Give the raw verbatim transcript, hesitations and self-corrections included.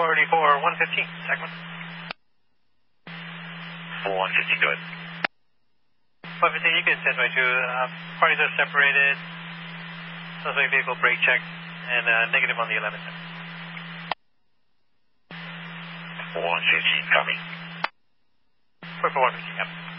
forty-four, one fifteen, segment. four one fifteen, go ahead. one fifteen, you can send by two. Uh, parties are separated. Suspect vehicle brake check and uh, negative on the eleven. four one fifteen, copy. four four one fifteen, yep.